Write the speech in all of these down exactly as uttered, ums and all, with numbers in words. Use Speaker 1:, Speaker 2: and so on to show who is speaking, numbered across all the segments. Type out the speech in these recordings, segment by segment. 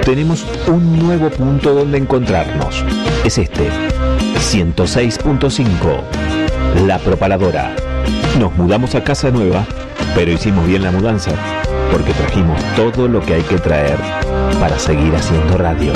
Speaker 1: tenemos un nuevo punto donde encontrarnos. Es este, ciento seis punto cinco, La Propaladora. Nos mudamos a casa nueva, pero hicimos bien la mudanza, porque trajimos todo lo que hay que traer para seguir haciendo radio.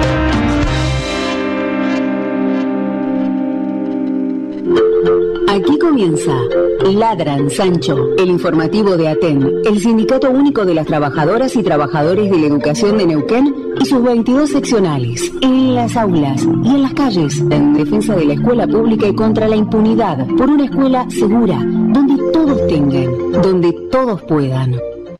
Speaker 2: Aquí comienza Ladran Sancho, el informativo de ATEN, el Sindicato Único de las Trabajadoras y Trabajadores de la Educación de Neuquén y sus veintidós seccionales, en las aulas y en las calles, en defensa de la escuela pública y contra la impunidad, por una escuela segura, donde todos tengan, donde todos puedan.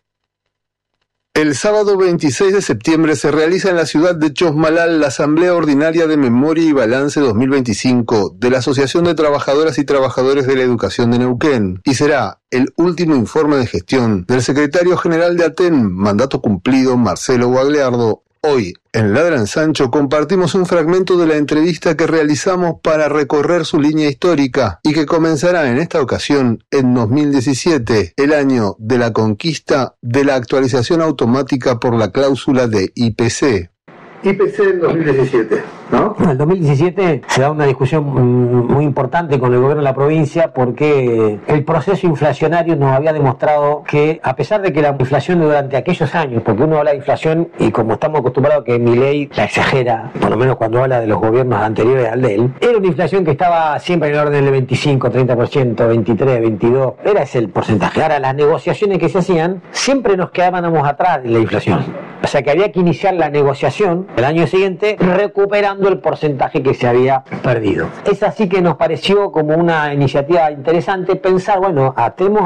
Speaker 3: El sábado veintiséis de septiembre se realiza en la ciudad de Chosmalal la Asamblea Ordinaria de Memoria y Balance dos mil veinticinco de la Asociación de Trabajadoras y Trabajadores de la Educación de Neuquén y será el último informe de gestión del secretario general de ATEN, mandato cumplido, Marcelo Guagliardo. Hoy, en Ladran Sancho, compartimos un fragmento de la entrevista que realizamos para recorrer su línea histórica y que comenzará en esta ocasión en dos mil diecisiete, el año de la conquista de la actualización automática por la cláusula de I P C. I P C en dos mil diecisiete, ¿no?
Speaker 4: En el dos mil diecisiete se da una discusión muy importante con el gobierno de la provincia porque el proceso inflacionario nos había demostrado que, a pesar de que la inflación durante aquellos años, porque uno habla de inflación y como estamos acostumbrados a que Milei la exagera, por lo menos cuando habla de los gobiernos anteriores al de él, era una inflación que estaba siempre en el orden del veinticinco, treinta por ciento, veintitrés, veintidós, era ese el porcentaje. Ahora, las negociaciones que se hacían siempre nos quedábamos atrás de la inflación. O sea que había que iniciar la negociación el año siguiente recuperando el porcentaje que se había perdido. Es así que nos pareció como una iniciativa interesante pensar, bueno, atemos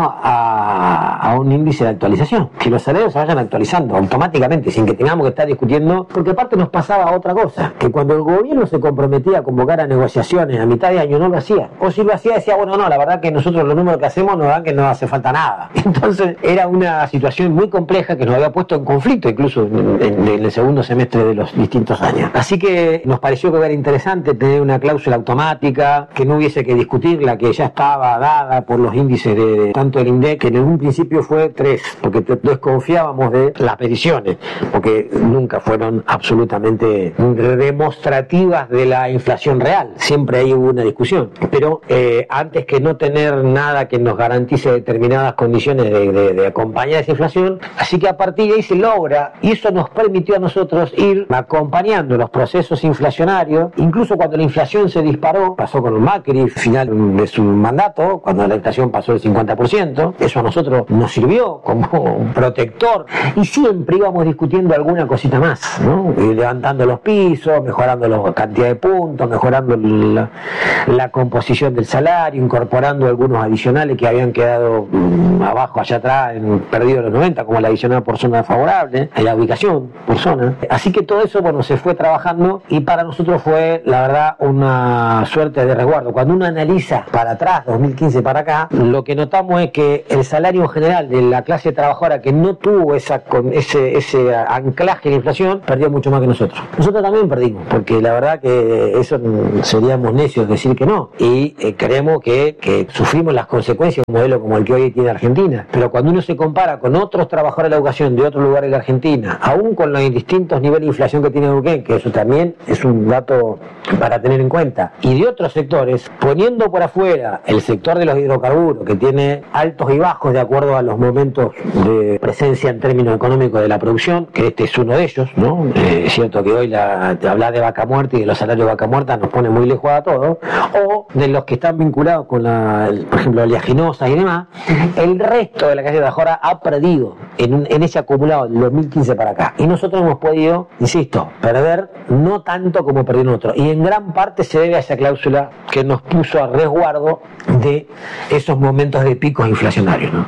Speaker 4: a, a un índice de actualización, que los salarios se vayan actualizando automáticamente sin que tengamos que estar discutiendo, porque aparte nos pasaba otra cosa, que cuando el gobierno se comprometía a convocar a negociaciones a mitad de año no lo hacía, o si lo hacía decía, bueno, no, la verdad que nosotros los números que hacemos nos dan que no hace falta nada. Entonces era una situación muy compleja que nos había puesto en conflicto incluso en, en, en el segundo semestre de los distintos años. Así que nos pareció que era interesante tener una cláusula automática, que no hubiese que discutirla, que ya estaba dada por los índices de tanto el INDEC, que en un principio fue tres, porque desconfiábamos de las peticiones, porque nunca fueron absolutamente demostrativas de la inflación real, siempre ahí hubo una discusión, pero eh, antes que no tener nada que nos garantice determinadas condiciones de, de, de acompañar esa inflación, así que a partir de ahí se logra, y eso nos permitió a nosotros ir acompañando los procesos inflacionarios, incluso cuando la inflación se disparó, pasó con el Macri, final de su mandato, cuando la inflación pasó del cincuenta por ciento, eso a nosotros nos sirvió como un protector, y siempre íbamos discutiendo alguna cosita más, ¿no? Y levantando los pisos, mejorando la cantidad de puntos, mejorando la, la composición del salario, incorporando algunos adicionales que habían quedado mmm, abajo, allá atrás, en perdido los noventa, como el adicional por zona favorable, la ubicación por zona. Así que todo eso, bueno, se fue trabajando y para nosotros fue, la verdad, una suerte de resguardo. Cuando uno analiza para atrás, dos mil quince para acá, lo que notamos es que el salario en general de la clase trabajadora que no tuvo esa, con ese, ese anclaje en la inflación, perdió mucho más que nosotros. Nosotros también perdimos, porque la verdad que eso seríamos necios decir que no. Y eh, creemos que, que sufrimos las consecuencias de un modelo como el que hoy tiene Argentina. Pero cuando uno se compara con otros trabajadores de la educación de otros lugares de Argentina, aún con los distintos niveles de inflación que tiene Neuquén, que eso también es un dato para tener en cuenta, y de otros sectores, poniendo por afuera el sector de los hidrocarburos, que tiene altos y bajos de acuerdo a los momentos de presencia en términos económicos de la producción, que este es uno de ellos, ¿no? Eh, es cierto que hoy la, hablar de vaca muerta y de los salarios de vaca muerta nos pone muy lejos a todos, o de los que están vinculados con, la, el, por ejemplo, oleaginosas y demás, el resto de la clase trabajadora ha perdido en, un, en ese acumulado del dos mil quince para acá, y nosotros hemos podido, insisto, perder no tanto como perdieron otros, y en gran parte se debe a esa cláusula que nos puso a resguardo de esos momentos de picos inflacionarios, ¿no?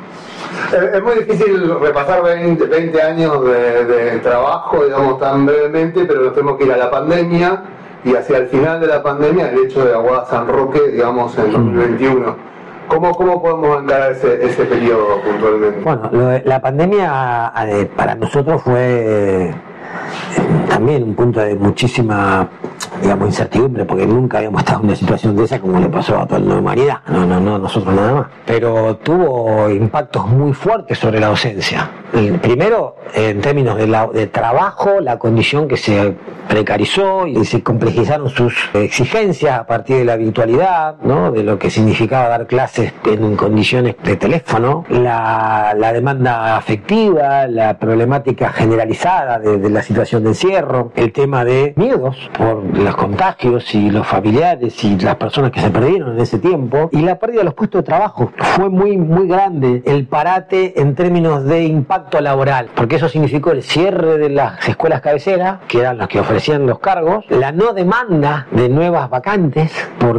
Speaker 3: Es muy difícil repasar veinte, veinte años de, de trabajo, digamos, tan brevemente, pero nos tenemos que ir a la pandemia y hacia el final de la pandemia el hecho de Aguada San Roque, digamos, en dos mil veintiuno. ¿Cómo, cómo podemos encarar ese, ese periodo puntualmente?
Speaker 4: Bueno, lo de, la pandemia eh, para nosotros fue eh, también un punto de muchísima digamos, incertidumbre, porque nunca habíamos estado en una situación de esa como le pasó a toda la humanidad, no, no, no, nosotros nada más. Pero tuvo impactos muy fuertes sobre la docencia. El primero, en términos de, la, de trabajo, la condición que se precarizó y se complejizaron sus exigencias a partir de la virtualidad, ¿no? De lo que significaba dar clases en condiciones de teléfono, la, la demanda afectiva, la problemática generalizada de, de la situación de encierro, el tema de miedos por los contagios y los familiares y las personas que se perdieron en ese tiempo, y la pérdida de los puestos de trabajo. Fue muy, muy grande el parate en términos de impacto laboral, porque eso significó el cierre de las escuelas cabeceras, que eran las que ofrecían los cargos, la no demanda de nuevas vacantes,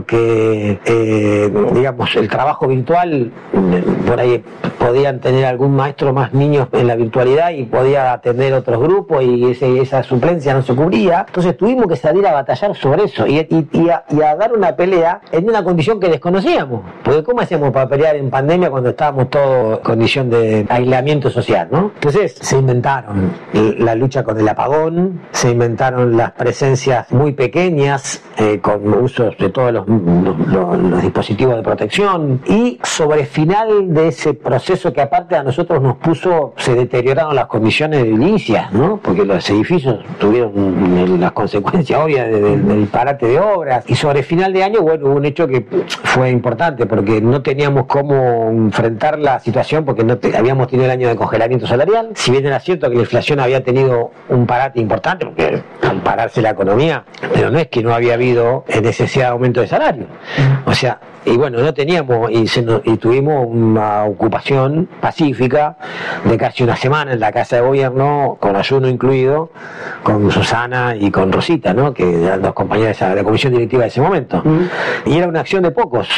Speaker 4: porque eh, digamos, el trabajo virtual, por ahí podían tener algún maestro más niños en la virtualidad y podía atender otros grupos, y ese, esa suplencia no se cubría. Entonces tuvimos que salir a batallar sobre eso y, y, y, a, y a dar una pelea en una condición que desconocíamos, porque ¿cómo hacíamos para pelear en pandemia cuando estábamos todos en condición de aislamiento social, ¿no? Entonces se inventaron la lucha con el apagón, se inventaron las presencias muy pequeñas eh, con usos de todos los, los, los, los dispositivos de protección, y sobre el final de ese proceso, que aparte a nosotros nos puso, se deterioraron las condiciones edilicias, ¿no? Porque los edificios tuvieron las consecuencias obvias de, de, del parate de obras, y sobre el final de año, bueno, hubo un hecho que fue importante, porque no teníamos cómo enfrentar la situación, porque no te, habíamos tenido el año de congelamiento salarial, si bien era cierto que la inflación había tenido un parate importante, porque al pararse la economía, pero no es que no había habido necesidad de aumento de salario, o sea, y bueno, no teníamos, y, se nos, y tuvimos una ocupación pacífica de casi una semana en la casa de gobierno, con ayuno incluido, con Susana y con Rosita, ¿no? Que eran dos compañeras de la comisión directiva de ese momento. Mm. Y era una acción de pocos,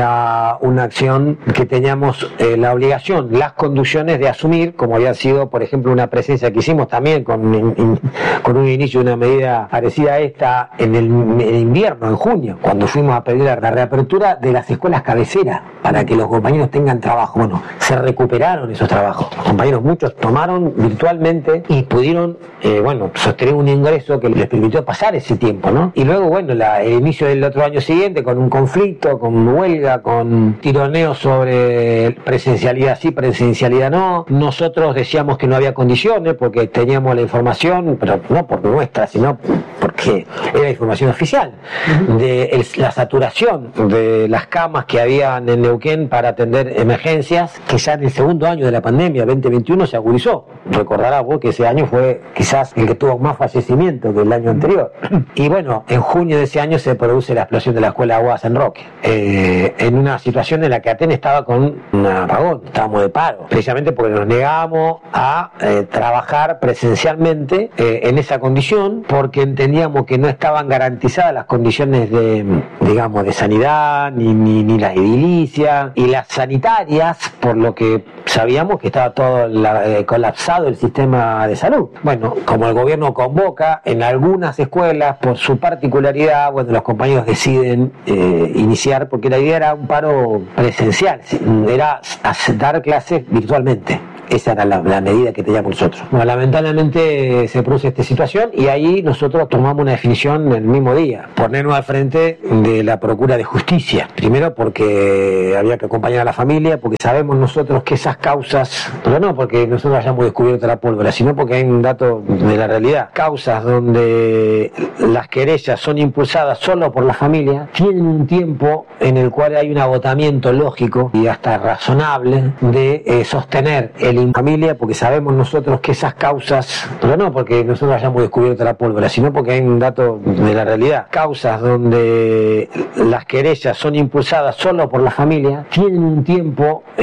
Speaker 4: era una acción que teníamos eh, la obligación, las conducciones de asumir, como había sido, por ejemplo, una presencia que hicimos también con, in, con un inicio de una medida parecida a esta en el, en el invierno, en junio, cuando fuimos a pedir la reapertura de la las escuelas cabeceras para que los compañeros tengan trabajo. Bueno, se recuperaron esos trabajos. Los compañeros, muchos tomaron virtualmente y pudieron, eh, bueno, sostener un ingreso que les permitió pasar ese tiempo, ¿no? Y luego, bueno, la, el inicio del otro año siguiente, con un conflicto, con huelga, con tironeo sobre presencialidad sí, presencialidad no. Nosotros decíamos que no había condiciones porque teníamos la información, pero no por nuestra, sino porque era información oficial, de el, la saturación de las camas que habían en Neuquén para atender emergencias, que ya en el segundo año de la pandemia, veinte veintiuno, se agudizó. Recordarás vos que ese año fue quizás el que tuvo más fallecimientos que el año anterior. Y bueno, en junio de ese año se produce la explosión de la escuela Aguada San Roque, eh, en una situación en la que Aten estaba con un apagón, estábamos de paro, precisamente porque nos negábamos a eh, trabajar presencialmente eh, en esa condición, porque entendíamos que no estaban garantizadas las condiciones de, digamos, de sanidad, ni Ni, ni las edilicias y las sanitarias, por lo que sabíamos que estaba todo la, eh, colapsado el sistema de salud. Bueno, como el gobierno convoca en algunas escuelas por su particularidad, bueno, los compañeros deciden eh, iniciar, porque la idea era un paro presencial, era dar clases virtualmente. Esa era la, la medida que teníamos nosotros. Bueno, lamentablemente se produce esta situación y ahí nosotros tomamos una definición el mismo día, ponernos al frente de la procura de justicia. Primero porque había que acompañar a la familia, porque sabemos nosotros que esas causas, pero no porque nosotros hayamos descubierto la pólvora, sino porque hay un dato de la realidad. Causas donde las querellas son impulsadas solo por la familia, tienen un tiempo en el cual hay un agotamiento lógico y hasta razonable de eh, sostener el familia, porque sabemos nosotros que esas causas, pero no porque nosotros hayamos descubierto la pólvora, sino porque hay un dato de la realidad. Causas donde las querellas son impulsadas solo por la familia, tienen un tiempo